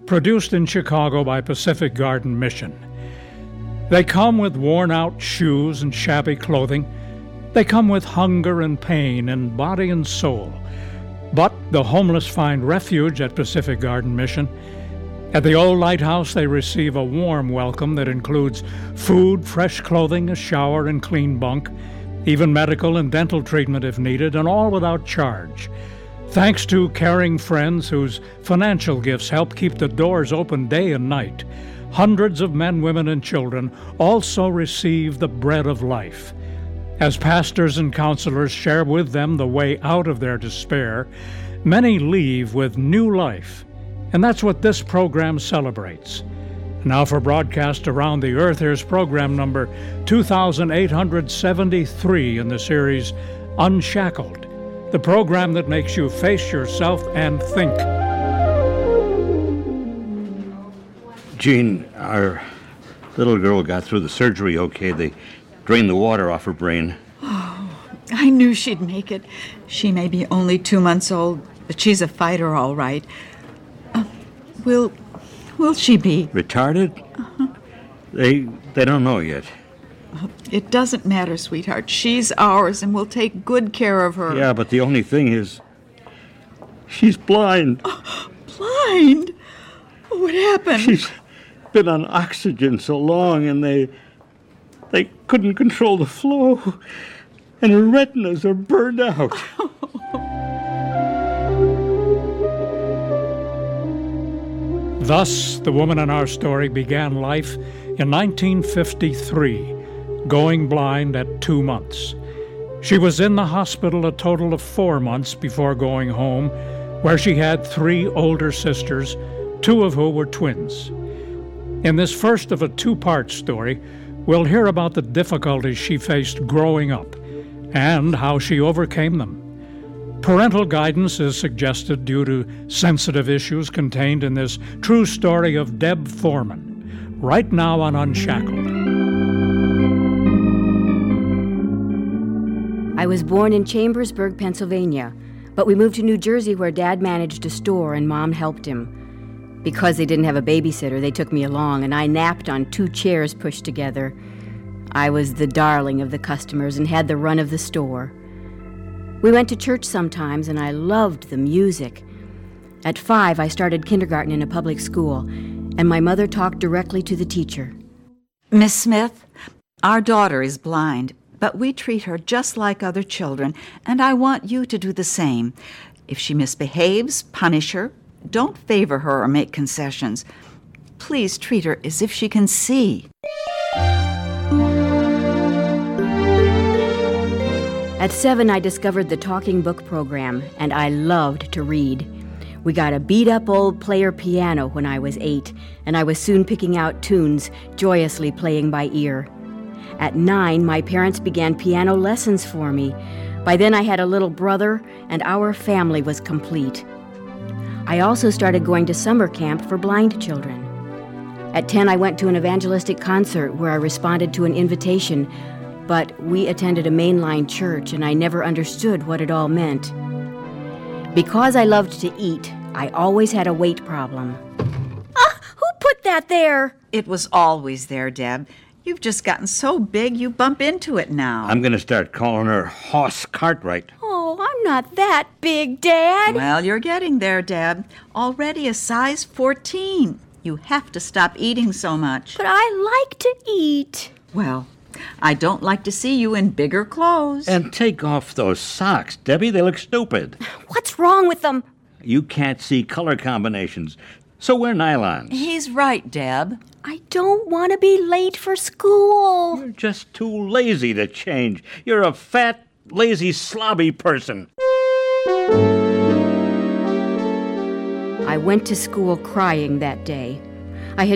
produced in Chicago by Pacific Garden Mission. They come with worn-out shoes and shabby clothing. They come with hunger and pain in body and soul. But the homeless find refuge at Pacific Garden Mission. At the old lighthouse, they receive a warm welcome that includes food, fresh clothing, a shower, and clean bunk, even medical and dental treatment if needed, and all without charge. Thanks to caring friends whose financial gifts help keep the doors open day and night, hundreds of men, women, and children also receive the bread of life. As pastors and counselors share with them the way out of their despair, many leave with new life. And that's what this program celebrates. Now for broadcast around the earth, here's program number 2873 in the series Unshackled, the program that makes you face yourself and think. Jean, our little girl got through the surgery okay. They drained the water off her brain. Oh, I knew she'd make it. She may be only 2 months old, but she's a fighter, all right. Will she be? Retarded? Uh-huh. They don't know yet. It doesn't matter, sweetheart. She's ours, and we'll take good care of her. Yeah, but the only thing is, she's blind. Blind? What happened? She's been on oxygen so long, and they couldn't control the flow, and her retinas are burned out. Thus, the woman in our story began life in 1953, going blind at 2 months. She was in the hospital a total of 4 months before going home, where she had 3 older sisters, 2 of whom were twins. In this first of a 2-part story, we'll hear about the difficulties she faced growing up and how she overcame them. Parental guidance is suggested due to sensitive issues contained in this true story of Deb Foreman, right now on Unshackled. I was born in Chambersburg, Pennsylvania, but we moved to New Jersey where Dad managed a store and Mom helped him. Because they didn't have a babysitter, they took me along, and I napped on 2 chairs pushed together. I was the darling of the customers and had the run of the store. We went to church sometimes, and I loved the music. At 5, I started kindergarten in a public school, and my mother talked directly to the teacher. Miss Smith, our daughter is blind, but we treat her just like other children, and I want you to do the same. If she misbehaves, punish her. Don't favor her or make concessions. Please treat her as if she can see. At 7, I discovered the talking book program, and I loved to read. We got a beat-up old player piano when I was 8, and I was soon picking out tunes, joyously playing by ear. At 9, my parents began piano lessons for me. By then, I had a little brother, and our family was complete. I also started going to summer camp for blind children. At 10, I went to an evangelistic concert where I responded to an invitation, but we attended a mainline church, and I never understood what it all meant. Because I loved to eat, I always had a weight problem. Who put that there? It was always there, Deb. You've just gotten so big you bump into it now. I'm going to start calling her Hoss Cartwright. Oh, I'm not that big, Dad. Well, you're getting there, Deb. Already a size 14. You have to stop eating so much. But I like to eat. Well, I don't like to see you in bigger clothes. And take off those socks, Debbie. They look stupid. What's wrong with them? You can't see color combinations, so wear nylons. He's right, Deb. I don't want to be late for school. You're just too lazy to change. You're a fat, lazy, slobby person. I went to school crying that day.